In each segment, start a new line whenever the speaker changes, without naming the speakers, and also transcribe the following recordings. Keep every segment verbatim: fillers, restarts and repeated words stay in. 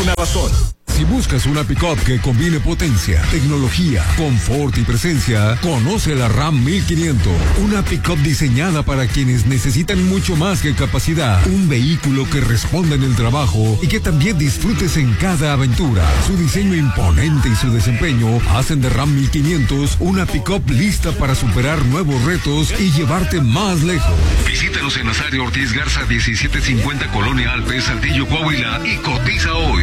una razón.
Si buscas una pick-up que combine potencia, tecnología, confort y presencia, conoce la Ram mil quinientos. Una pick-up diseñada para quienes necesitan mucho más que capacidad. Un vehículo que responda en el trabajo y que también disfrutes en cada aventura. Su diseño imponente y su desempeño hacen de Ram mil quinientos una pick-up lista para superar nuevos retos y llevarte más lejos. Visítanos en Nazario Ortiz Garza diecisiete cincuenta Colonia Alpes, Saltillo, Coahuila y cotiza hoy.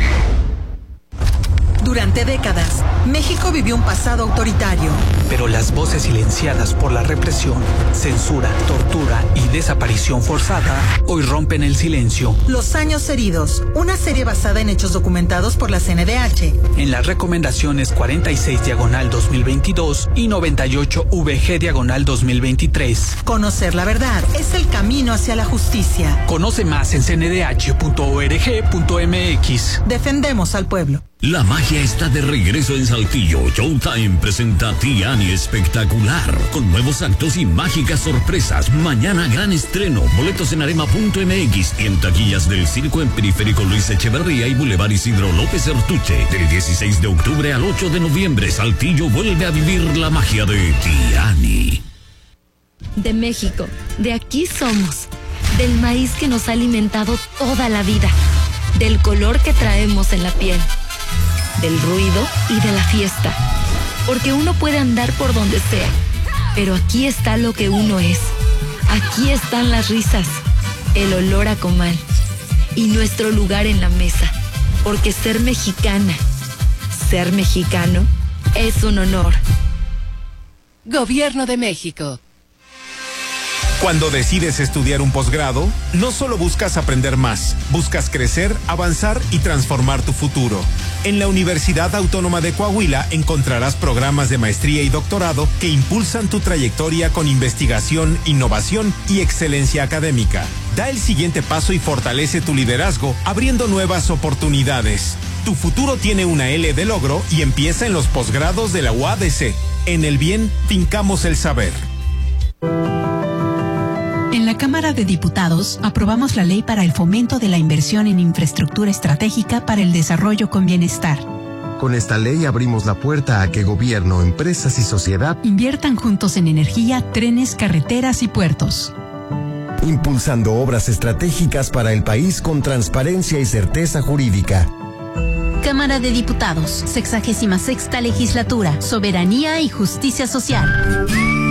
Durante décadas, México vivió un pasado autoritario.
Pero las voces silenciadas por la represión, censura, tortura y desaparición forzada hoy rompen el silencio.
Los años heridos, una serie basada en hechos documentados por la C N D H.
En las recomendaciones cuarenta y seis diagonal dos mil veintidós y noventa y ocho V G diagonal dos mil veintitrés.
Conocer la verdad es el camino hacia la justicia.
Conoce más en c n d h punto org punto m x.
Defendemos al pueblo.
La magia está de regreso en Saltillo. Showtime presenta Tiani Espectacular, con nuevos actos y mágicas sorpresas. Mañana gran estreno. Boletos en arema punto m x y en taquillas del circo en Periférico Luis Echeverría y Boulevard Isidro López Ertuche. Del dieciséis de octubre al ocho de noviembre, Saltillo vuelve a vivir la magia de Tiani.
De México, de aquí somos. Del maíz que nos ha alimentado toda la vida. Del color que traemos en la piel. Del ruido y de la fiesta. Porque uno puede andar por donde sea, pero aquí está lo que uno es. Aquí están las risas, el olor a comal y nuestro lugar en la mesa. Porque ser mexicana, ser mexicano, es un honor.
Gobierno de México.
Cuando decides estudiar un posgrado, no solo buscas aprender más, buscas crecer, avanzar y transformar tu futuro. En la Universidad Autónoma de Coahuila encontrarás programas de maestría y doctorado que impulsan tu trayectoria con investigación, innovación y excelencia académica. Da el siguiente paso y fortalece tu liderazgo, abriendo nuevas oportunidades. Tu futuro tiene una L de logro y empieza en los posgrados de la U A D C. En el bien, fincamos el saber.
En la Cámara de Diputados aprobamos la ley para el fomento de la inversión en infraestructura estratégica para el desarrollo con bienestar.
Con esta ley abrimos la puerta a que gobierno, empresas y sociedad
inviertan juntos en energía, trenes, carreteras y puertos.
Impulsando obras estratégicas para el país con transparencia y certeza jurídica.
Cámara de Diputados, sexagésima sexta legislatura, soberanía y justicia social.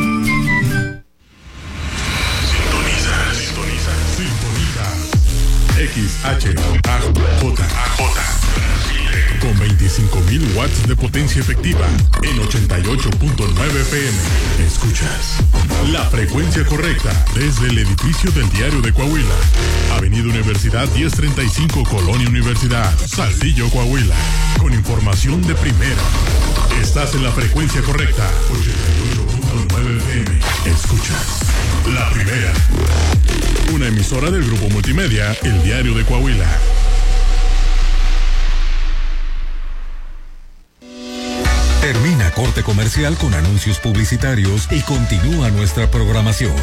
X H A J con veinticinco mil watts de potencia efectiva en ochenta y ocho punto nueve F M. Escuchas la frecuencia correcta desde el edificio del Diario de Coahuila. Avenida Universidad diez treinta y cinco, Colonia Universidad, Saltillo, Coahuila. Con información de primera. Estás en la frecuencia correcta. ochenta y ocho punto nueve F M. Escuchas la primera. Una emisora del grupo multimedia El Diario de Coahuila.
Termina corte comercial con anuncios publicitarios y continúa nuestra programación.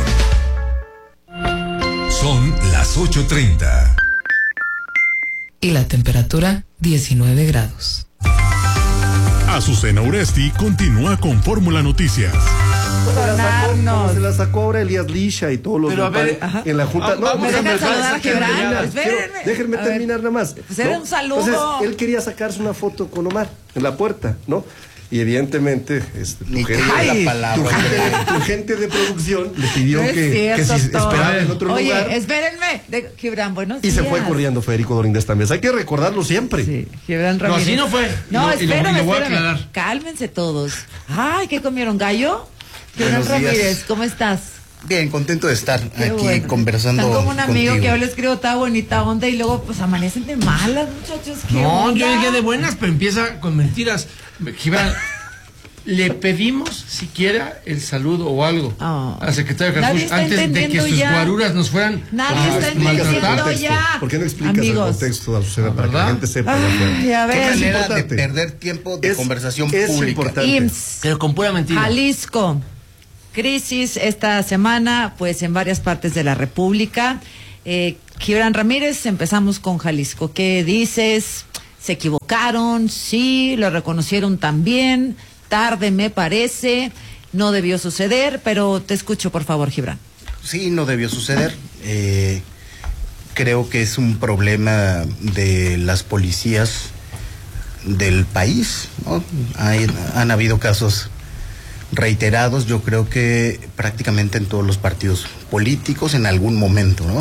Son las ocho treinta.
Y la temperatura diecinueve grados.
Azucena Uresti continúa con Fórmula Noticias.
Se la, sacó, se la sacó ahora Elías Lisha y todos los
Pero a ver,
en la junta.
No,
no,
me
déjenme
saludar a Gibran.
Espérenme. Déjenme a terminar nada más.
Pues era
¿no?
un saludo.
Entonces, él quería sacarse una foto con Omar en la puerta, ¿no? Y evidentemente, este, tu, gente,
Ay,
la palabra, tu, gente, tu gente de producción le pidió
no
que,
cierto,
que si esperara en otro
Oye,
lugar.
Oye, espérenme. De, Gibran, buenos
y
días.
se fue corriendo Federico Dorínguez también. Hay que recordarlo siempre.
Sí, Gibran Ramírez.
No, así no fue.
No,
no,
espérame,
y lo, y lo
espérame. Cálmense todos. Ay, ¿qué comieron? ¿Gallo? Gibran Ramírez, ¿cómo estás?
Bien, contento de estar
Qué
aquí
bueno.
conversando.
Están como un amigo
contigo.
que yo le escribo toda bonita onda y luego pues amanecen de malas, muchachos. ¿Qué
No,
onda?
yo llegué de buenas, pero empieza con mentiras. Gibran, le pedimos siquiera el saludo o algo oh. al secretario de Carrefour antes de que sus ya. guaruras nos fueran
Nadie
ah,
está entendiendo ya.
¿Por qué no explicas
Amigos.
el contexto de Azucena para que la gente sepa?
Ay, a ver.
Qué manera de perder tiempo de
es,
conversación
es
pública.
Importante.
I M S S,
pero con pura mentira.
Jalisco. Crisis esta semana, pues en varias partes de la República. Eh, Gibran Ramírez, empezamos con Jalisco. ¿Qué dices? se equivocaron, sí, lo reconocieron también, tarde me parece, no debió suceder, pero te escucho, por favor, Gibran.
Sí, no debió suceder. Eh, creo que es un problema de las policías del país, ¿no? Hay, han habido casos reiterados, yo creo que prácticamente en todos los partidos políticos en algún momento, ¿no?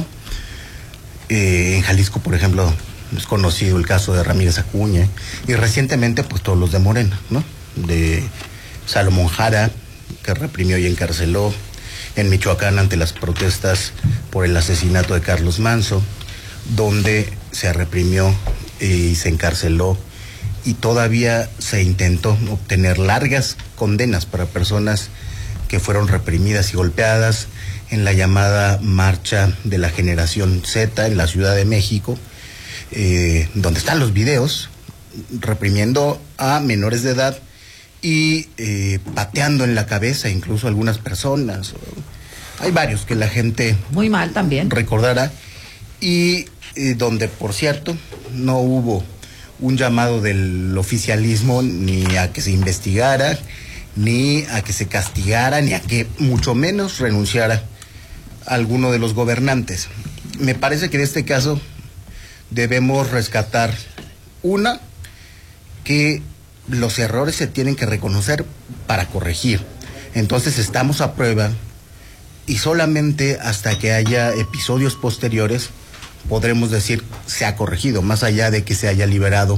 Eh, en Jalisco, por ejemplo, es conocido el caso de Ramírez Acuña, y recientemente pues todos los de Morena, ¿no? De Salomón Jara, que reprimió y encarceló, en Michoacán ante las protestas por el asesinato de Carlos Manzo, donde se reprimió y se encarceló, y todavía se intentó obtener largas condenas para personas que fueron reprimidas y golpeadas en la llamada Marcha de la Generación Z en la Ciudad de México, eh, donde están los videos, reprimiendo a menores de edad y eh, pateando en la cabeza incluso a algunas personas. Hay varios que la gente
muy mal también
recordará, y eh, donde, por cierto, no hubo un llamado del oficialismo ni a que se investigara, ni a que se castigara, ni a que mucho menos renunciara alguno de los gobernantes. Me parece que en este caso debemos rescatar, una, que los errores se tienen que reconocer para corregir. Entonces estamos a prueba, y solamente hasta que haya episodios posteriores podremos decir se ha corregido, más allá de que se haya liberado.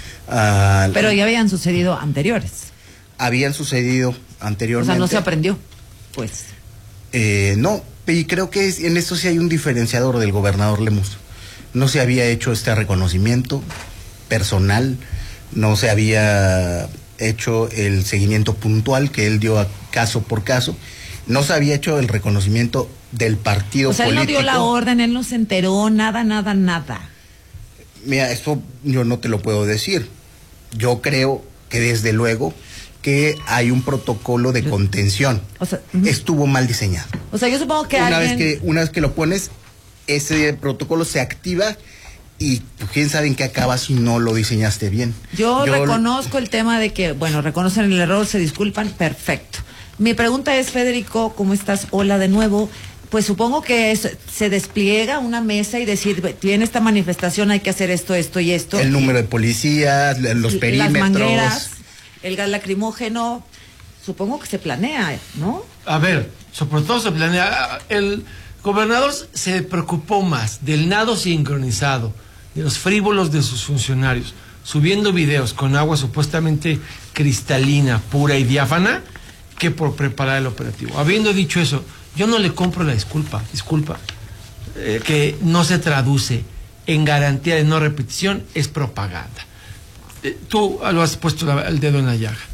Uh,
Pero ya habían sucedido anteriores.
Habían sucedido anteriormente.
O sea, no se aprendió, pues.
Eh, no, y creo que es, en esto sí hay un diferenciador del gobernador Lemus. No se había hecho este reconocimiento personal, no se había hecho el seguimiento puntual que él dio a caso por caso, no se había hecho el reconocimiento del partido político.
O sea,
político.
Él no dio la orden, él no se enteró, nada, nada, nada.
Mira, esto yo no te lo puedo decir. Yo creo que desde luego que hay un protocolo de contención. O sea, uh-huh. Estuvo mal diseñado.
O sea, yo supongo que
una
alguien...
vez que una vez que lo pones, ese protocolo se activa, y quién sabe en qué acaba si no lo diseñaste bien.
Yo, yo reconozco el tema de que, bueno, reconocen el error, se disculpan, perfecto. Mi pregunta es, Federico, ¿cómo estás? Hola de nuevo. Pues supongo que es, se despliega una mesa y decir, tiene esta manifestación, hay que hacer esto, esto y esto.
El número de policías, los perímetros.
Las mangueras, el gas lacrimógeno, supongo que se planea, ¿no?
A ver, sobre todo se planea. El gobernador se preocupó más del nado sincronizado, de los frívolos de sus funcionarios, subiendo videos con agua supuestamente cristalina, pura y diáfana, que por preparar el operativo. Habiendo dicho eso, yo no le compro la disculpa, disculpa, eh, que no se traduce en garantía de no repetición, es propaganda. Eh, tú lo has puesto la, el dedo en la llaga.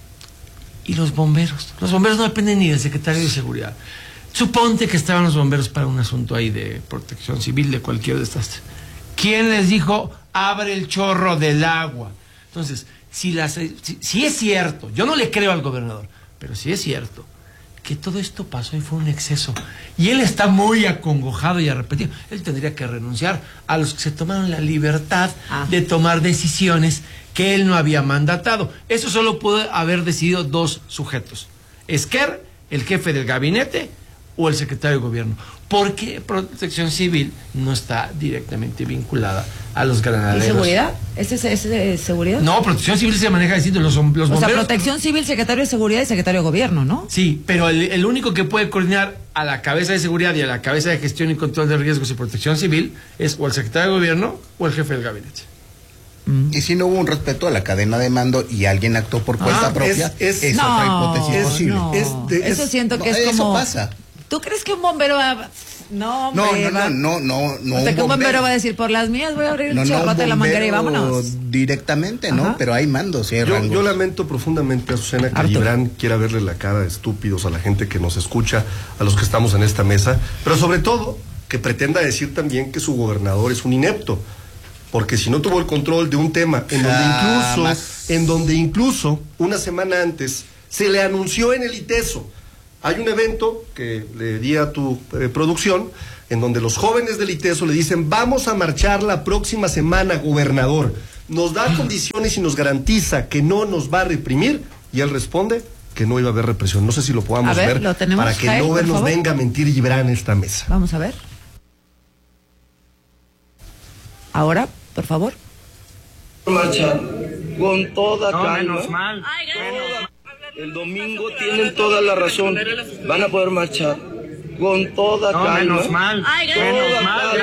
¿Y los bomberos? Los bomberos no dependen ni del secretario de Seguridad. Suponte que estaban los bomberos para un asunto ahí de protección civil, de cualquier desastre. ¿Quién les dijo, abre el chorro del agua? Entonces, si, las, si, si es cierto, yo no le creo al gobernador, pero si es cierto que todo esto pasó y fue un exceso, y él está muy acongojado y arrepentido, él tendría que renunciar a los que se tomaron la libertad ah. de tomar decisiones que él no había mandatado. Eso solo puede haber decidido dos sujetos: Esquer, el jefe del gabinete, o el secretario de gobierno, porque Protección Civil no está directamente vinculada a los granaderos.
¿Y seguridad? ¿Ese es, ese es seguridad?
No, Protección Civil se maneja distinto. Los, los bomberos...
O sea, Protección Civil, secretario de Seguridad y secretario de Gobierno, ¿no?
Sí, pero el, el único que puede coordinar a la cabeza de Seguridad y a la cabeza de Gestión y Control de Riesgos y Protección Civil es o el secretario de Gobierno o el jefe del gabinete.
Y si no hubo un respeto a la cadena de mando y alguien actuó por cuenta ah, propia,
es,
es, es
no,
otra hipótesis posible.
No. Es de, eso es, siento que no, es como...
Eso pasa.
¿Tú crees que un bombero va...? No, hombre,
no, no, no, no, no.
O sea, que un bombero va a decir, por las mías voy a abrir
no,
el chorrote no, de la manguera y vámonos.
Directamente, Ajá. ¿no? Pero hay mandos y hay
yo,
rangos.
Yo lamento profundamente, Azucena, que Arturo. Gibran quiera verle la cara de estúpidos a la gente que nos escucha, a los que estamos en esta mesa, pero sobre todo que pretenda decir también que su gobernador es un inepto, porque si no tuvo el control de un tema en donde incluso, más. en donde incluso una semana antes se le anunció en el ITESO. Hay un evento que le di a tu eh, producción, en donde los jóvenes del ITESO le dicen, vamos a marchar la próxima semana, gobernador. nos da condiciones y nos garantiza que no nos va a reprimir, y él responde que no iba a haber represión. No sé si lo podamos
a ver,
ver
¿lo tenemos,
para que
Jair,
no
por
nos
favor?
venga a mentir Gibran en esta mesa.
Vamos a ver. Ahora, por favor.
Marchar con toda
No,
calma.
menos mal.
El domingo tienen toda la razón. Van a poder marchar con toda
No,
calma.
menos mal. Menos mal,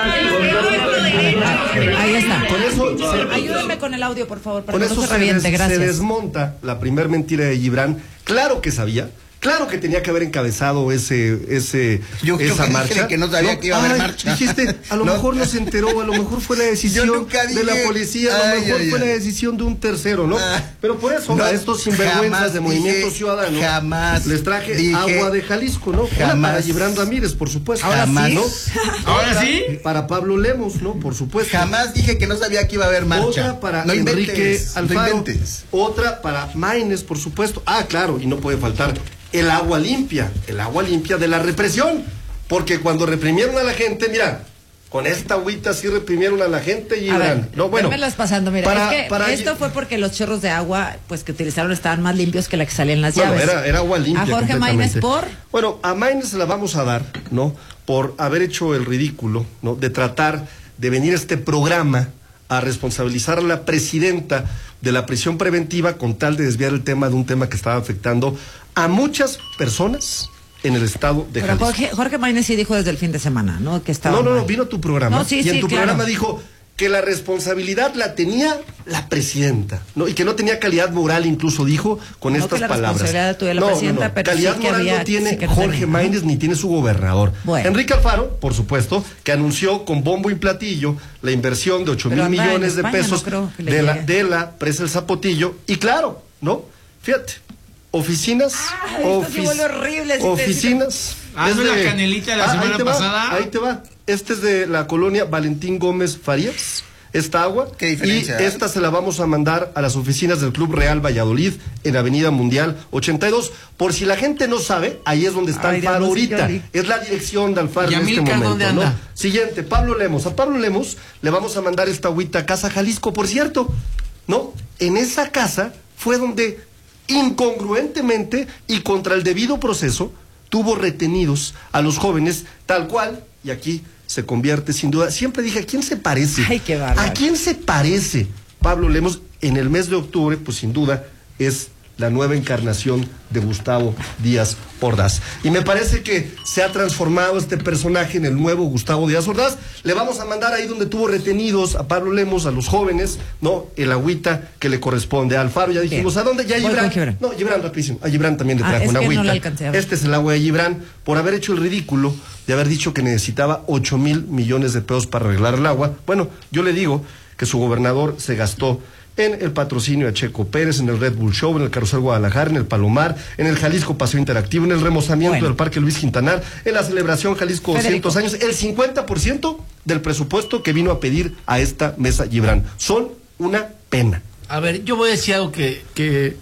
gracias.
Ahí está.
Con eso se-
Ayúdame con el audio, por favor, para
Con
que
eso
no se
se,
reviente.
des-
Gracias.
se desmonta la primer mentira de Gibran. Claro que sabía. Claro que tenía que haber encabezado ese, ese,
Yo- yo
esa
que dije
marcha.
que no sabía que iba a haber marcha.
Dijiste, a lo
No.
mejor no se enteró, a lo mejor fue la decisión
Yo nunca
de la
dije-
policía, a lo
Ay,
mejor
ay,
fue
ay.
la decisión de un tercero, ¿no?
Ah.
Pero por eso
No,
a estos sinvergüenzas
jamás
de Movimiento
dije-
Ciudadano
jamás
les traje
dije-
agua de Jalisco, ¿no? Una
jamás-
para Gibran Ramírez, por supuesto.
Ahora
Jamás,
sí.
¿no?
¿Ahora
Otra
sí?
Para Pablo Lemos, ¿no? Por supuesto.
Jamás dije que no sabía que iba a haber marcha.
Otra para
no
Enrique
inventes, no
Alfaro.
inventes.
Otra para Maínez, por supuesto. Ah, claro, y no puede faltar el agua limpia, el agua limpia de la represión. Porque cuando reprimieron a la gente, mira, con esta agüita sí reprimieron a la gente y
A ver,
eran- no, bueno,
las pasando, mira,
para-
es que
para-
esto fue porque los chorros de agua pues que utilizaron estaban más limpios que la que salían las
bueno,
llaves.
era, era agua limpia.
A Jorge Maínez
completamente.
por
Bueno, a Maínez se la vamos a dar, ¿no? Por haber hecho el ridículo, ¿no? De tratar de venir a este programa a responsabilizar a la presidenta de la prisión preventiva con tal de desviar el tema de un tema que estaba afectando a muchas personas en el estado de
Pero
Jalisco.
Jorge, Jorge Maínez sí dijo desde el fin de semana, ¿no? Que estaba
No, no, no,
mal.
vino a tu programa
No, sí,
y en
sí,
tu
claro.
programa dijo que la responsabilidad la tenía la presidenta, ¿no? Y que no tenía calidad moral, incluso dijo con
No,
estas
que la
palabras.
responsabilidad la tuvo la presidenta, pero
calidad
sí que
moral
había-
no tiene
sí que no
Jorge
tenía, ¿no?
Maínez ni tiene su gobernador.
Bueno.
Enrique Alfaro, por supuesto, que anunció con bombo y platillo la inversión de ocho
Pero
mil
anda en
millones de
España,
pesos
no creo que le
de, la,
llegue.
de la presa El Zapotillo. Y claro, ¿no? Fíjate, oficinas,
Ah, esto sí
ofic-
huele horrible, si te-
oficinas.
Hazme
es
la canelita de la
Ah,
semana
ahí te va,
pasada.
ahí te va. Este es de la colonia Valentín Gómez Farías. Esta agua.
¿Qué diferencia
y
hay?
esta se la vamos a mandar a las oficinas del Club Real Valladolid en Avenida Mundial ochenta y dos. Por si la gente no sabe, ahí es donde está
Ay,
Alfaro
Dios, no sé,
ahorita.
Yoli.
Es la dirección de Alfaro
¿Y
en este
Amílcar
momento.
dónde
¿no?
anda?
Siguiente, Pablo Lemos. A Pablo Lemos le vamos a mandar esta agüita a Casa Jalisco, por cierto. ¿No? En esa casa fue donde incongruentemente y contra el debido proceso tuvo retenidos a los jóvenes tal cual, y aquí se convierte sin duda. Siempre dije, ¿a quién se parece?
Ay, qué bárbaro.
¿A quién se parece Pablo Lemos? En el mes de octubre, pues sin duda es la nueva encarnación de Gustavo Díaz Ordaz. Y me parece que se ha transformado este personaje en el nuevo Gustavo Díaz Ordaz. Le vamos a mandar ahí donde tuvo retenidos a Pablo Lemos, a los jóvenes, ¿no? El agüita que le corresponde a Alfaro. Ya dijimos,
Bien.
¿a dónde? Ya
Voy
Gibran.
con Gibran.
No, Gibran rapidísimo. A Gibran también le
Ah,
trajo
es
una
que no
agüita.
la alcancé a ver.
Este es el agua de Gibran por haber hecho el ridículo de haber dicho que necesitaba ocho mil millones de pesos para arreglar el agua. Bueno, yo le digo que su gobernador se gastó en el patrocinio a Checo Pérez, en el Red Bull Show, en el Carrusel Guadalajara, en el Palomar, en el Jalisco Paseo Interactivo, en el remozamiento
Bueno.
del Parque Luis Quintanar, en la celebración Jalisco
Federico.
doscientos años, el cincuenta por ciento del presupuesto que vino a pedir a esta mesa Gibran. Son una pena.
A ver, yo voy a decir algo que, que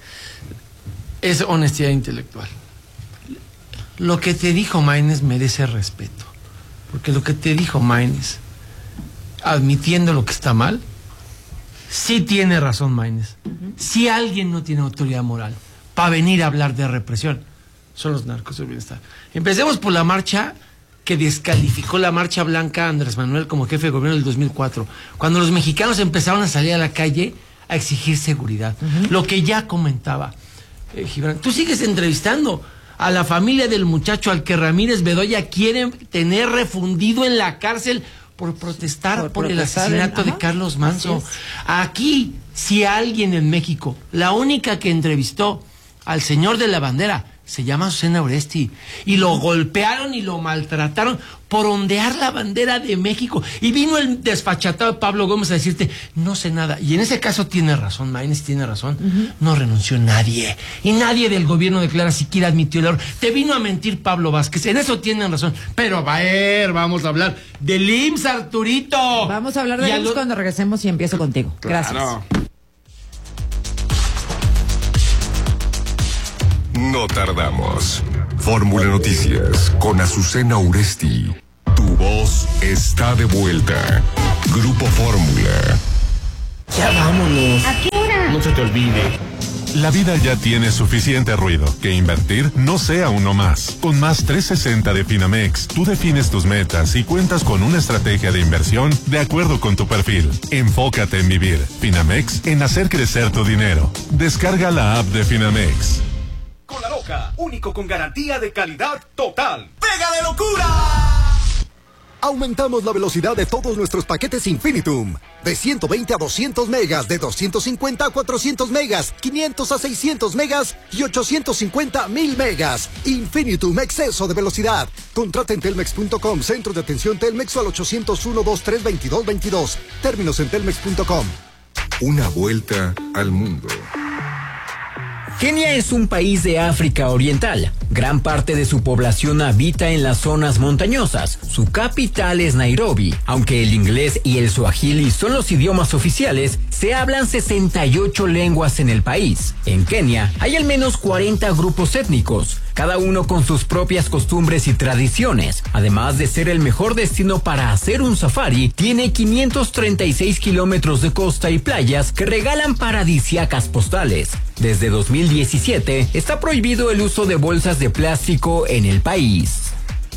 es honestidad intelectual. Lo que te dijo Maínez merece respeto. Porque lo que te dijo Maínez, admitiendo lo que está mal, sí tiene razón Maínez. Si alguien no tiene autoridad moral para venir a hablar de represión, son los narcos del bienestar. Empecemos por la marcha que descalificó la marcha blanca a Andrés Manuel como jefe de gobierno del dos mil cuatro, cuando los mexicanos empezaron a salir a la calle a exigir seguridad. Uh-huh. Lo que ya comentaba eh, Gibran. Tú sigues entrevistando a la familia del muchacho al que Ramírez Bedoya quiere tener refundido en la cárcel por protestar por, por el asesinato en, de Carlos Manso. Aquí, si alguien en México, la única que entrevistó al señor de la bandera, se llama Susana Oresti, y lo golpearon y lo maltrataron por ondear la bandera de México. Y vino el desfachatado Pablo Gómez a decirte, no sé nada. Y en ese caso tiene razón, Maínez tiene razón. Uh-huh. No renunció nadie. Y nadie del gobierno de Clara siquiera admitió el error. Te vino a mentir Pablo Vázquez. En eso tienen razón. Pero a ver, vamos a hablar del I M S S, Arturito.
Vamos a hablar del I M S S lo... cuando regresemos y empiezo contigo. Gracias.
Claro. No tardamos. Fórmula Noticias con Azucena Uresti. Tu voz está de vuelta. Grupo Fórmula.
Ya vámonos.
¿A qué hora?
No se te olvide.
La vida ya tiene suficiente ruido, que invertir no sea uno más. Con Más trescientos sesenta de Finamex, tú defines tus metas y cuentas con una estrategia de inversión de acuerdo con tu perfil. Enfócate en vivir. Finamex, en hacer crecer tu dinero. Descarga la app de Finamex.
Con la Loca, único con garantía de calidad total.
¡Pega de locura! Aumentamos la velocidad de todos nuestros paquetes Infinitum. De ciento veinte a doscientos megas, de doscientos cincuenta a cuatrocientos megas, quinientos a seiscientos megas y ochocientos cincuenta a mil megas. Infinitum, exceso de velocidad. Contrata en telmex punto com, centro de atención Telmex o al ochocientos uno, veintitrés, veintidós, veintidós. Términos en telmex punto com.
Una vuelta al mundo.
Kenia es un país de África Oriental. Gran parte de su población habita en las zonas montañosas. Su capital es Nairobi. Aunque el inglés y el suajili son los idiomas oficiales, se hablan sesenta y ocho lenguas en el país. En Kenia hay al menos cuarenta grupos étnicos, cada uno con sus propias costumbres y tradiciones. Además de ser el mejor destino para hacer un safari, tiene quinientos treinta y seis kilómetros de costa y playas que regalan paradisíacas postales. Desde dos mil diecisiete está prohibido el uso de bolsas de plástico en el país.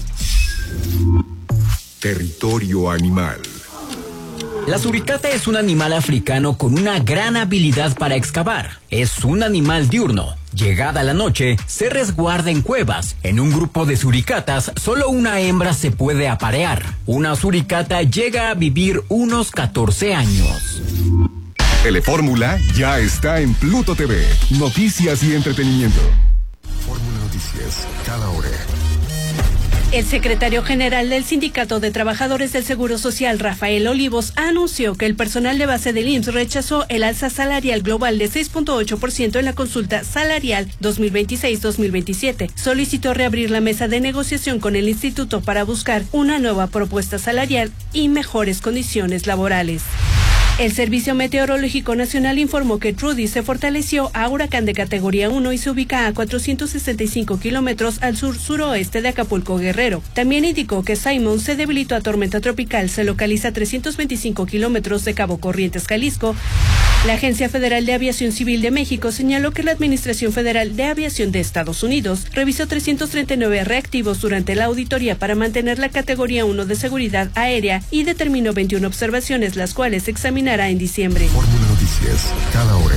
Territorio animal.
La suricata es un animal africano con una gran habilidad para excavar. Es un animal diurno. Llegada la noche, se resguarda en cuevas. En un grupo de suricatas, solo una hembra se puede aparear. Una suricata llega a vivir unos catorce años.
Telefórmula ya está en Pluto T V. Noticias y entretenimiento. Fórmula Noticias, cada hora.
El secretario general del Sindicato de Trabajadores del Seguro Social, Rafael Olivos, anunció que el personal de base del I M S S rechazó el alza salarial global de seis punto ocho por ciento en la consulta salarial dos mil veintiséis dos mil veintisiete. Solicitó reabrir la mesa de negociación con el instituto para buscar una nueva propuesta salarial y mejores condiciones laborales. El Servicio Meteorológico Nacional informó que Trudy se fortaleció a huracán de categoría uno y se ubica a cuatrocientos sesenta y cinco kilómetros al sur-suroeste de Acapulco, Guerrero. También indicó que Simon se debilitó a tormenta tropical, se localiza a trescientos veinticinco kilómetros de Cabo Corrientes, Jalisco. La Agencia Federal de Aviación Civil de México señaló que la Administración Federal de Aviación de Estados Unidos revisó trescientos treinta y nueve reactivos durante la auditoría para mantener la categoría uno de seguridad aérea y determinó veintiuna observaciones, las cuales examinará en diciembre.
Fórmula Noticias, cada hora.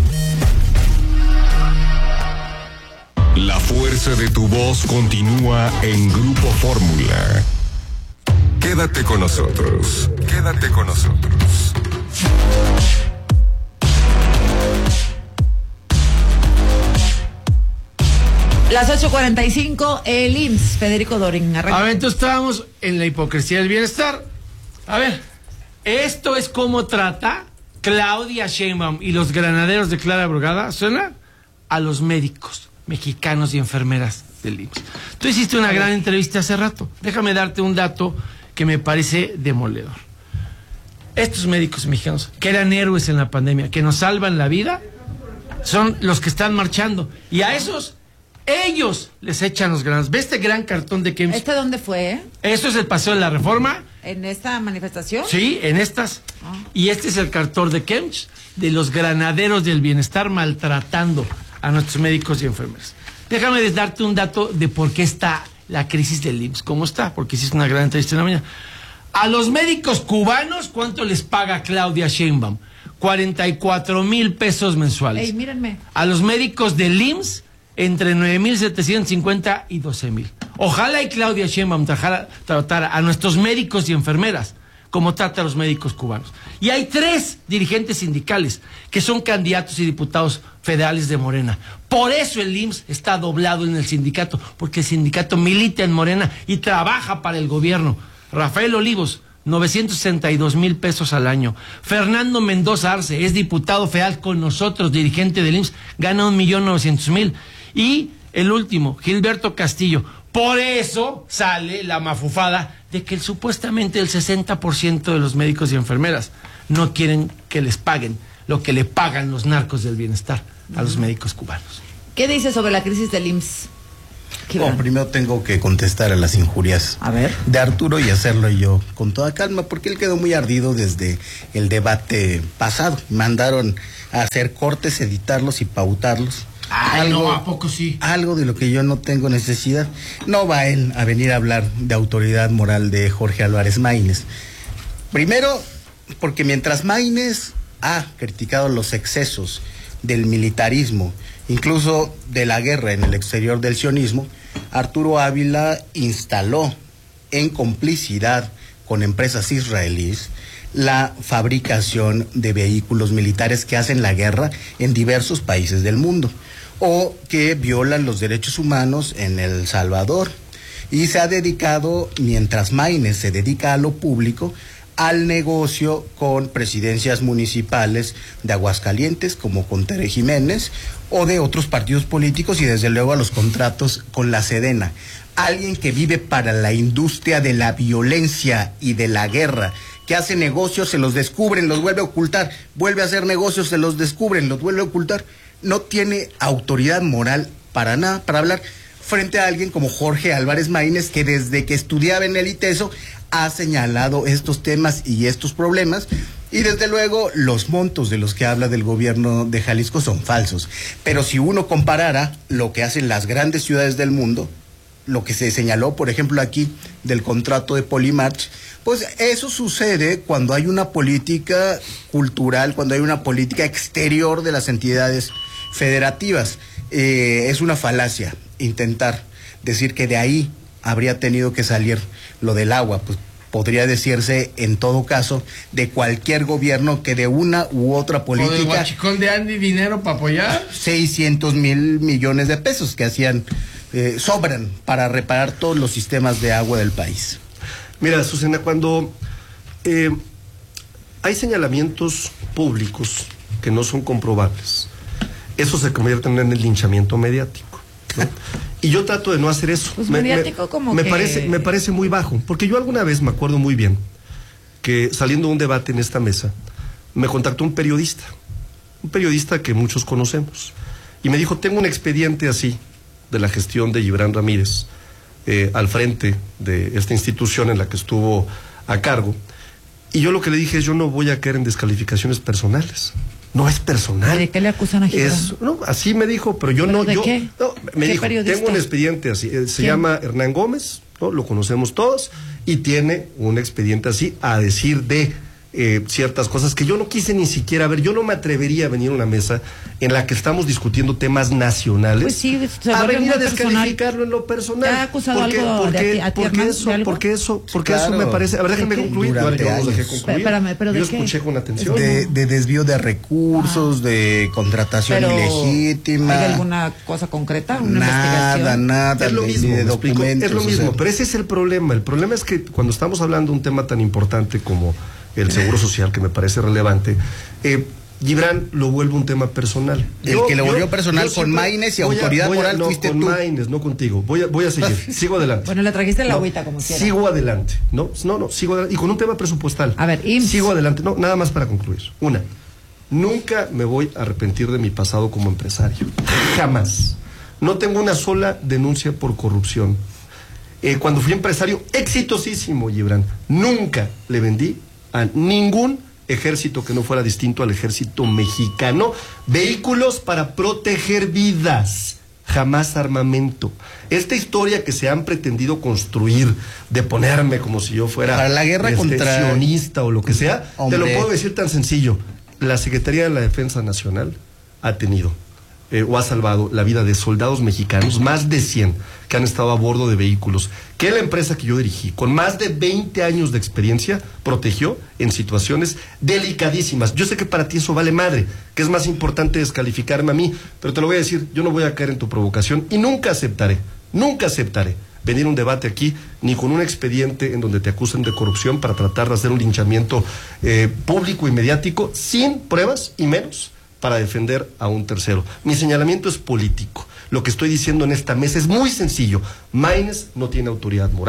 La fuerza de tu voz continúa en Grupo Fórmula. Quédate con nosotros. Quédate con nosotros.
Las ocho cuarenta y cinco, el I M S S, Federico Dorin.
Arranca. A ver, entonces estábamos en la hipocresía del bienestar. A ver, esto es como trata Claudia Sheinbaum y los granaderos de Clara Brugada, ¿suena? A los médicos mexicanos y enfermeras del I M S S. Tú hiciste una gran entrevista hace rato. Déjame darte un dato que me parece demoledor. Estos médicos mexicanos, que eran héroes en la pandemia, que nos salvan la vida, son los que están marchando. Y a esos... ellos les echan los granos. ¿Ves este gran cartón de Kemp's?
¿Este dónde fue? Eh?
Esto es el Paseo de la Reforma.
¿En esta manifestación?
Sí, en estas. Oh. Y este es el cartón de Kemp's, de los granaderos del bienestar maltratando a nuestros médicos y enfermeras. Déjame darte un dato de por qué está la crisis del I M S S, cómo está, porque hiciste una gran entrevista en la mañana. A los médicos cubanos, ¿cuánto les paga Claudia Sheinbaum? cuarenta y cuatro mil pesos mensuales.
Ey, mírenme.
A los médicos del I M S S, entre nueve mil setecientos cincuenta y doce mil. Ojalá y Claudia Sheinbaum tratara, tratara a nuestros médicos y enfermeras como trata a los médicos cubanos. Y hay tres dirigentes sindicales que son candidatos y diputados federales de Morena. Por eso el I M S S está doblado en el sindicato, porque el sindicato milita en Morena y trabaja para el gobierno. Rafael Olivos, novecientos sesenta y dos mil pesos al año. Fernando Mendoza Arce es diputado federal con nosotros, dirigente del I M S S, gana un millón novecientos mil. Y el último, Gilberto Castillo. Por eso sale la mafufada de que el, supuestamente el sesenta por ciento de los médicos y enfermeras no quieren que les paguen lo que le pagan los narcos del bienestar a los médicos cubanos.
¿Qué dice sobre la crisis del I M S S?
No, primero tengo que contestar a las injurias
a ver.
de Arturo y hacerlo yo con toda calma, porque él quedó muy ardido desde el debate pasado. Mandaron a hacer cortes, editarlos y pautarlos.
Ay,
algo,
no, ¿a poco sí?
Algo de lo que yo no tengo necesidad. No va él a venir a hablar de autoridad moral de Jorge Álvarez Maínez. Primero, porque mientras Maínez ha criticado los excesos del militarismo, incluso de la guerra en el exterior del sionismo, Arturo Ávila instaló en complicidad con empresas israelíes la fabricación de vehículos militares que hacen la guerra en diversos países del mundo o que violan los derechos humanos en El Salvador. Y se ha dedicado, mientras Maínez se dedica a lo público, al negocio con presidencias municipales de Aguascalientes, como con Tere Jiménez, o de otros partidos políticos, y desde luego a los contratos con la Sedena. Alguien que vive para la industria de la violencia y de la guerra, que hace negocios, se los descubren, los vuelve a ocultar, vuelve a hacer negocios, se los descubren, los vuelve a ocultar, no tiene autoridad moral para nada, para hablar frente a alguien como Jorge Álvarez Maínez, que desde que estudiaba en el ITESO ha señalado estos temas y estos problemas, y desde luego los montos de los que habla del gobierno de Jalisco son falsos. Pero si uno comparara lo que hacen las grandes ciudades del mundo, lo que se señaló, por ejemplo, aquí del contrato de Polymarch, pues eso sucede cuando hay una política cultural, cuando hay una política exterior de las entidades federativas. Eh, es una falacia intentar decir que de ahí habría tenido que salir lo del agua. Pues podría decirse en todo caso de cualquier gobierno que de una u otra política...
¿O del huachicol de Andy dinero para apoyar?
seiscientos mil millones de pesos que hacían, eh, sobran para reparar todos los sistemas de agua del país.
Mira, Susana, cuando eh, hay señalamientos públicos que no son comprobables, eso se convierte en el linchamiento mediático, ¿no? Y yo trato de no hacer eso.
Pues
me,
mediático
me,
como
me
que...
parece, me parece muy bajo, porque yo alguna vez me acuerdo muy bien que saliendo de un debate en esta mesa, me contactó un periodista, un periodista que muchos conocemos, y me dijo, tengo un expediente así, de la gestión de Gibran Ramírez, eh, al frente de esta institución en la que estuvo a cargo, y yo lo que le dije es, yo no voy a caer en descalificaciones personales. No es personal.
¿De qué le acusan a Gibran?
Es, no, así me dijo, pero yo
¿Pero
no,
de
yo,
qué?
no, me
¿Qué
dijo,
periodista?
tengo un expediente así, eh, se
¿Quién?
llama Hernán Gómez, ¿no? Lo conocemos todos, y tiene un expediente así a decir de eh, ciertas cosas que yo no quise ni siquiera ver. Yo no me atrevería a venir a una mesa en la que estamos discutiendo temas nacionales,
pues sí, se
a venir a
muy
descalificarlo en lo personal.
¿Te ha acusado
porque,
algo
porque,
de a ti, a ti,
porque
Hernán,
eso,
de algo?
porque eso, porque
Claro.
eso me parece. A ver, déjame
¿De qué?
concluir.
Durante
Yo no los dejé
años.
concluir.
Espérame, ¿pero de
yo
qué?
escuché con atención.
De, de desvío de recursos, de contratación
Pero,
ilegítima.
¿hay alguna cosa concreta? ¿Una
Nada,
investigación?
nada,
Es lo
ni-
mismo,
ni de
¿me explico?
documentos.
Es lo
o
mismo,
sea.
pero ese es el problema. El problema es que cuando estamos hablando de un tema tan importante como el seguro social, que me parece relevante, eh, Gibran lo vuelve un tema personal.
El
Yo-
que lo
yo-
volvió personal
yo
con
siempre
Maínez y
voy a-
autoridad
voy a-
moral
no,
fuiste
con
tú.
Maínez, no contigo. Voy a, voy a seguir. Sigo adelante.
Bueno, le trajiste la
No,
agüita como quiera.
Sigo adelante. No, no, no, sigo adelante. Y con un tema presupuestal.
A ver, I M S S.
Sigo adelante. No, nada más para concluir. Una, nunca me voy a arrepentir de mi pasado como empresario. Jamás. No tengo una sola denuncia por corrupción. Eh, cuando fui empresario, exitosísimo, Gibran, nunca le vendí a ningún ejército que no fuera distinto al ejército mexicano vehículos para proteger vidas, jamás armamento. Esta historia que se han pretendido construir de ponerme como si yo fuera
Para la guerra
este,
contra-
sionista o lo que sea,
Hombre.
te lo puedo decir tan sencillo. La Secretaría de la Defensa Nacional ha tenido eh, o ha salvado la vida de soldados mexicanos, más de cien, que han estado a bordo de vehículos que la empresa que yo dirigí, con más de veinte años de experiencia, protegió en situaciones delicadísimas. Yo sé que para ti eso vale madre, que es más importante descalificarme a mí, pero te lo voy a decir, yo no voy a caer en tu provocación y nunca aceptaré, nunca aceptaré venir a un debate aquí, ni con un expediente en donde te acusen de corrupción para tratar de hacer un linchamiento eh, público y mediático, sin pruebas y menos para defender a un tercero. Mi señalamiento es político. Lo que estoy diciendo en esta mesa es muy sencillo. Maínez no tiene autoridad moral,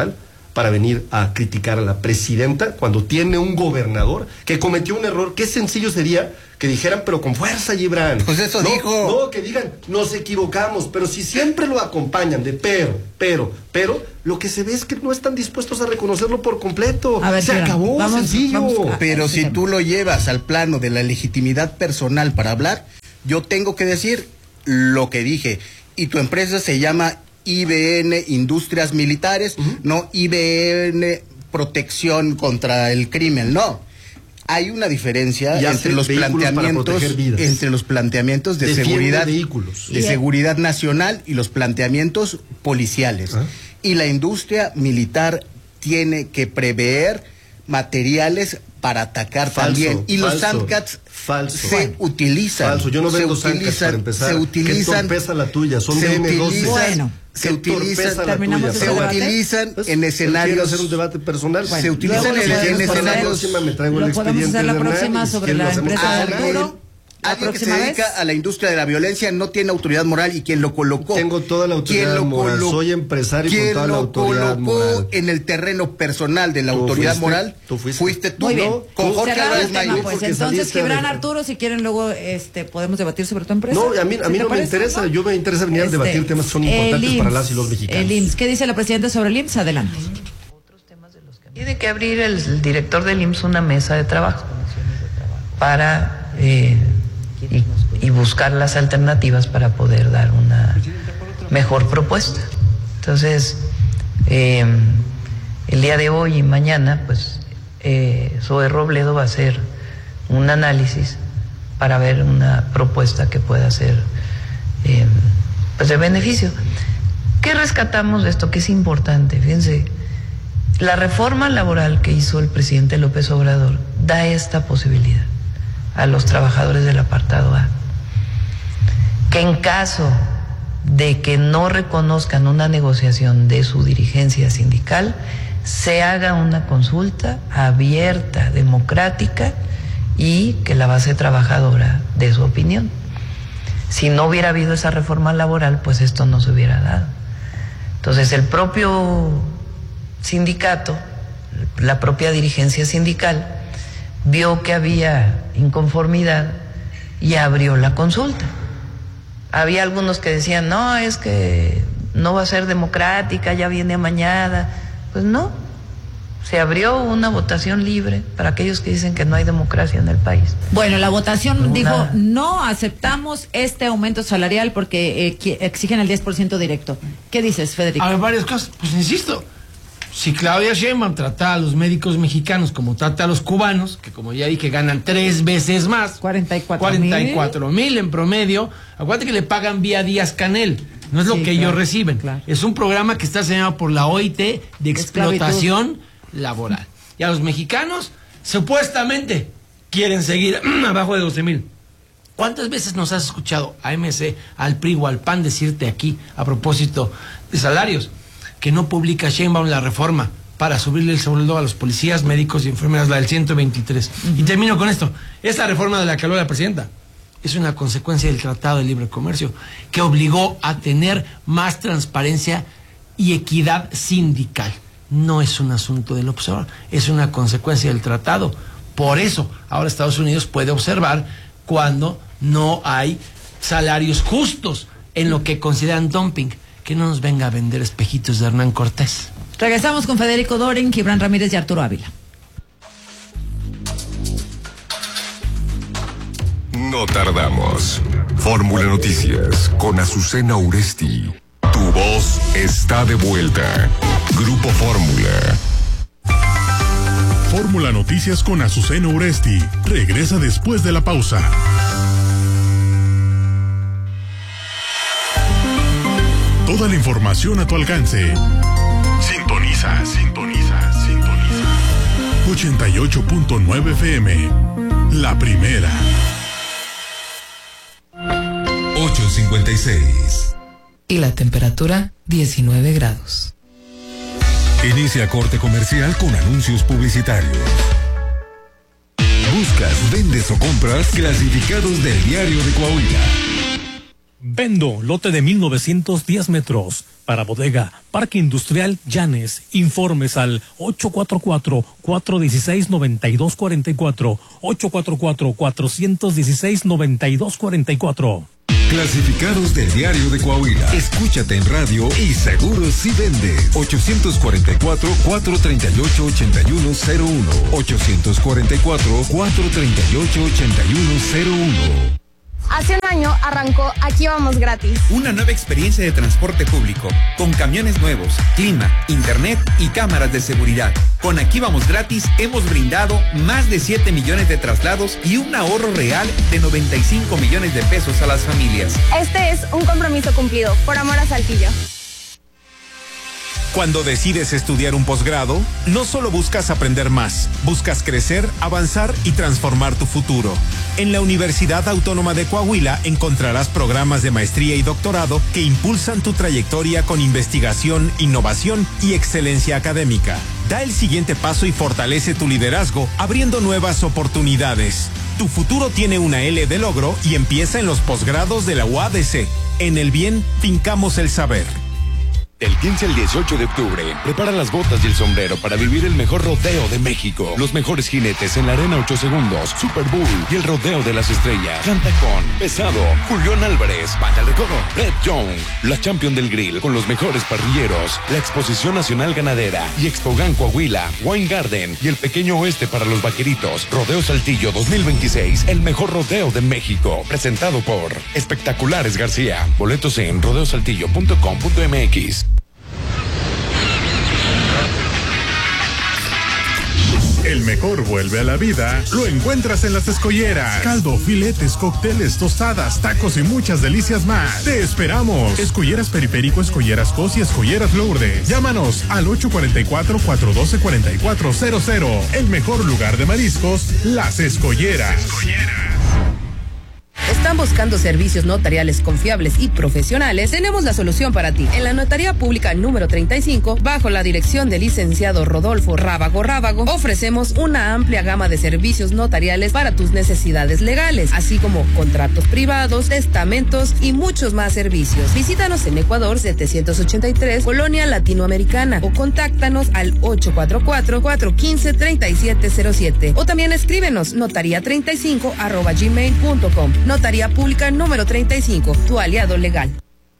para venir a criticar a la presidenta cuando tiene un gobernador que cometió un error? Qué sencillo sería que dijeran, pero con fuerza, Gibran.
Pues eso
no,
dijo.
No, que digan, nos equivocamos, pero si siempre lo acompañan de pero, pero, pero, lo que se ve es que no están dispuestos a reconocerlo por completo.
A ver,
se
Gibran,
acabó,
vamos,
sencillo.
vamos a, pero si tú lo llevas al plano de la legitimidad personal para hablar, yo tengo que decir lo que dije. Y tu empresa se llama I B N Industrias Militares, uh-huh. no I B N Protección contra el Crimen, no. Hay una diferencia entre los planteamientos entre los planteamientos de Defiende seguridad vehículos. de yeah. seguridad nacional y los planteamientos policiales. ¿Ah? Y la industria militar tiene que prever materiales para atacar falso, también. Y falso, los Sandcats falso. se bueno, utilizan.
Falso, yo no vendo Sandcats para empezar.
Se utilizan.
¿Qué torpeza la tuya? Son de M doce.
Bueno. Se utilizan, tuya, se utilizan pues, en escenarios.
hacer un debate personal.
Bueno, se utilizan en, en escenarios.
Me traigo
lo
el
podemos hacer la próxima
Hernández,
sobre la empresa de Arturo.
Alguien que se dedica vez? a la industria de la violencia no tiene autoridad moral, y quien lo colocó.
Tengo toda la autoridad moral. Colo- Soy empresario con toda la autoridad
moral.
Quien lo
colocó en el terreno personal de la
¿Tú
autoridad
fuiste?
moral?
¿Tú fuiste?
Fuiste tú.
Muy bien.
¿No? Con Jorge
Álvarez Mayo. Pues entonces, Gibran,
de...
Arturo, si quieren luego este podemos debatir sobre tu empresa.
No, a mí, a mí no me interesa. ¿no? Yo me interesa venir este, a debatir temas que son importantes I M S S, para las y los mexicanos.
El I M S S. ¿Qué dice la presidenta sobre el I M S S? Adelante.
Tiene que abrir el, el director del I M S S una mesa de trabajo para eh, y, y buscar las alternativas para poder dar una mejor propuesta. Entonces, eh, el día de hoy y mañana, pues, eh, Zoe Robledo va a hacer un análisis para ver una propuesta que pueda ser eh, pues de beneficio. ¿Qué rescatamos de esto? Que es importante. Fíjense, la reforma laboral que hizo el presidente López Obrador da esta posibilidad a los trabajadores del apartado A, que en caso de que no reconozcan una negociación de su dirigencia sindical, se haga una consulta abierta, democrática, y que la base trabajadora dé su opinión. Si no hubiera habido esa reforma laboral, pues esto no se hubiera dado. Entonces el propio sindicato, la propia dirigencia sindical, vio que había inconformidad y abrió la consulta. Había algunos que decían, no, es que no va a ser democrática, ya viene mañana. Pues no, se abrió una votación libre para aquellos que dicen que no hay democracia en el país.
Bueno, la votación
no,
dijo,
nada.
no aceptamos este aumento salarial porque eh, exigen el diez por ciento directo. ¿Qué dices, Federico?
A ver, varias cosas. Pues insisto, si Claudia Sheinbaum trata a los médicos mexicanos como trata a los cubanos, que como ya dije ganan tres veces más,
cuarenta y cuatro
mil en promedio, acuérdate que le pagan vía Díaz Canel, no es lo sí, que claro, ellos reciben, claro. Es un programa que está señalado por la O I T de explotación Esclavitud. laboral. Y a los mexicanos supuestamente quieren seguir abajo de doce mil. ¿Cuántas veces nos has escuchado a M C, al P R I o al P A N decirte aquí a propósito de salarios que no publica Sheinbaum la reforma para subirle el sueldo a los policías, médicos y enfermeras, la del ciento veintitrés? Uh-huh. Y termino con esto. Esta reforma de la que habló la presidenta es una consecuencia del Tratado de Libre Comercio, que obligó a tener más transparencia y equidad sindical. No es un asunto del observador, es una consecuencia del tratado. Por eso, ahora Estados Unidos puede observar cuando no hay salarios justos en lo que consideran dumping. Que no nos venga a vender espejitos de Hernán Cortés.
Regresamos con Federico Dorin, Gibran Ramírez y Arturo Ávila.
No tardamos. Fórmula Noticias con Azucena Uresti. Tu voz está de vuelta. Grupo Fórmula.
Fórmula Noticias con Azucena Uresti regresa después de la pausa. Toda la información a tu alcance. Sintoniza, sintoniza, sintoniza. ochenta y ocho punto nueve F M. La primera.
ocho cincuenta y seis.
Y la temperatura diecinueve grados.
Inicia corte comercial con anuncios publicitarios. ¿Buscas, vendes o compras clasificados del Diario de Coahuila?
Vendo lote de mil novecientos diez metros para bodega Parque Industrial Llanes. Informes al ocho cuatro cuatro, cuatro uno seis, nueve dos cuatro cuatro, ocho cuatro cuatro, cuatro uno seis, nueve dos cuatro cuatro.
Clasificados del Diario de Coahuila. Escúchate en radio y seguro si vende. ocho cuatro cuatro, cuatro tres ocho, ocho uno cero uno. ocho cuatro cuatro, cuatro tres ocho, ocho uno cero uno.
Hace un año arrancó Aquí Vamos Gratis.
Una nueva experiencia de transporte público, con camiones nuevos, clima, internet y cámaras de seguridad. Con Aquí Vamos Gratis hemos brindado más de siete millones de traslados y un ahorro real de noventa y cinco millones de pesos a las familias.
Este es un compromiso cumplido, por amor a Saltillo.
Cuando decides estudiar un posgrado, no solo buscas aprender más, buscas crecer, avanzar y transformar tu futuro. En la Universidad Autónoma de Coahuila encontrarás programas de maestría y doctorado que impulsan tu trayectoria con investigación, innovación y excelencia académica. Da el siguiente paso y fortalece tu liderazgo, abriendo nuevas oportunidades. Tu futuro tiene una L de logro y empieza en los posgrados de la U A D C. En el bien, fincamos el saber.
Del quince al dieciocho de octubre, prepara las botas y el sombrero para vivir el mejor rodeo de México. Los mejores jinetes en la Arena ocho segundos, Super Bowl y el Rodeo de las Estrellas. Canta con Pesado, Julián Álvarez, Banda El Recodo, Red Young, la Champion del Grill con los mejores parrilleros, la Exposición Nacional Ganadera y Expogan Coahuila, Wine Garden y el Pequeño Oeste para los Vaqueritos. Rodeo Saltillo dos mil veintiséis, el mejor rodeo de México. Presentado por Espectaculares García. Boletos en rodeo saltillo punto com punto m x.
El mejor vuelve a la vida, lo encuentras en Las Escolleras. Caldo, filetes, cócteles, tostadas, tacos y muchas delicias más. ¡Te esperamos! Escolleras Periférico, Escolleras Cos y Escolleras Lourdes. Llámanos al ocho cuatro cuatro, cuatro uno dos, cuatro cuatro cero cero. El mejor lugar de mariscos, Las Escolleras. Las Escolleras.
¿Están buscando servicios notariales confiables y profesionales? Tenemos la solución para ti. En la Notaría Pública número treinta y cinco, bajo la dirección del licenciado Rodolfo Rábago Rábago, ofrecemos una amplia gama de servicios notariales para tus necesidades legales, así como contratos privados, testamentos y muchos más servicios. Visítanos en Ecuador setecientos ochenta y tres, Colonia Latinoamericana, o contáctanos al ocho cuatro cuatro, cuatro uno cinco, tres siete cero siete, o también escríbenos notaría treinta y cinco arroba gmail punto com. Notaría Pública número treinta y cinco, tu aliado legal.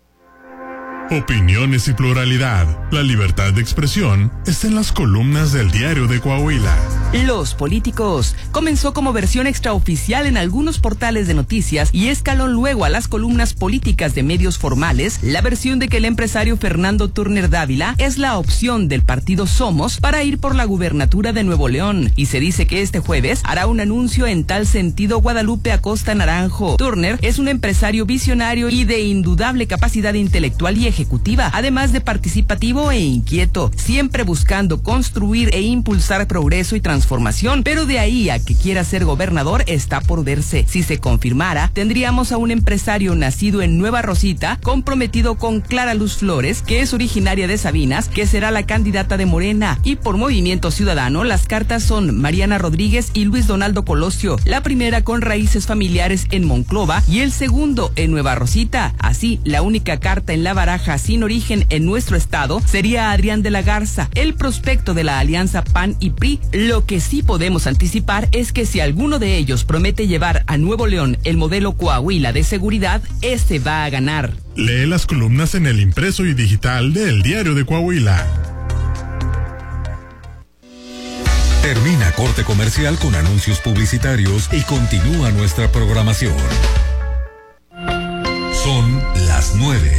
Opiniones y pluralidad. La libertad de expresión está en las columnas del Diario de Coahuila.
Los Políticos comenzó como versión extraoficial en algunos portales de noticias y escaló luego a las columnas políticas de medios formales. La versión de que el empresario Fernando Turner Dávila es la opción del partido Somos para ir por la gubernatura de Nuevo León, y se dice que este jueves hará un anuncio en tal sentido Guadalupe Acosta Naranjo. Turner es un empresario visionario y de indudable capacidad intelectual y ejecutiva, además de participativo e inquieto, siempre buscando construir e impulsar progreso y transformación, pero de ahí a que quiera ser gobernador está por verse. Si se confirmara, tendríamos a un empresario nacido en Nueva Rosita, comprometido con Clara Luz Flores, que es originaria de Sabinas, que será la candidata de Morena, y por Movimiento Ciudadano las cartas son Mariana Rodríguez y Luis Donaldo Colosio, la primera con raíces familiares en Monclova y el segundo en Nueva Rosita. Así, la única carta en la baraja sin origen en nuestro estado sería Adrián de la Garza, el prospecto de la alianza P A N y P R I. Lo que sí podemos anticipar es que si alguno de ellos promete llevar a Nuevo León el modelo Coahuila de seguridad, este va a ganar.
Lee las columnas en el impreso y digital del Diario de Coahuila.
Termina corte comercial con anuncios publicitarios y continúa nuestra programación. Son las nueve.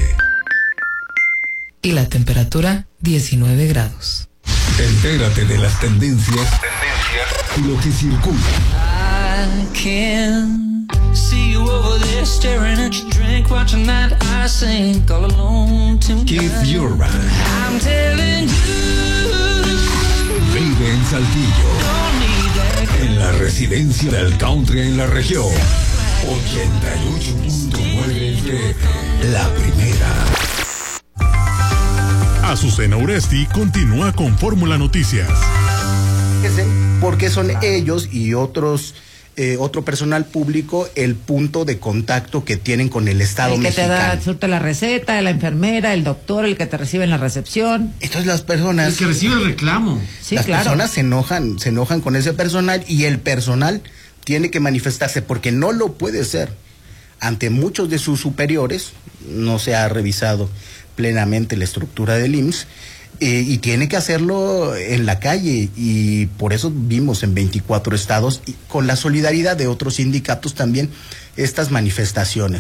Y la temperatura diecinueve grados.
Entérate de las tendencias, tendencias y lo que circula.
I can see you over there staring at your drink, watching that I sink all alone tonight.
Keith Urban.
I'm telling you.
Vive en Saltillo. En la residencia del country en la región. ochenta y ocho punto nueve F M. La primera.
Azucena Uresti continúa con Fórmula Noticias.
Porque son ellos y otros eh, otro personal público el punto de contacto que tienen con el Estado
el que
mexicano.
te da, surte la receta, la enfermera, el doctor, el que te recibe en la recepción.
Entonces las personas...
El que recibe el reclamo.
Sí,
las
claro.
personas se enojan, se enojan con ese personal y el personal tiene que manifestarse porque no lo puede ser. Ante muchos de sus superiores, no se ha revisado plenamente la estructura del I M S S, eh, y tiene que hacerlo en la calle, y por eso vimos en veinticuatro estados, y con la solidaridad de otros sindicatos también, estas manifestaciones.